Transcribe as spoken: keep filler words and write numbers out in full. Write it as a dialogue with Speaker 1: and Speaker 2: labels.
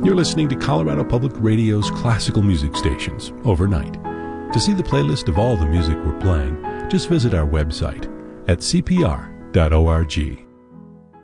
Speaker 1: You're listening to Colorado Public Radio's classical music stations overnight. To see the playlist of all the music we're playing, just visit our website at c p r dot org.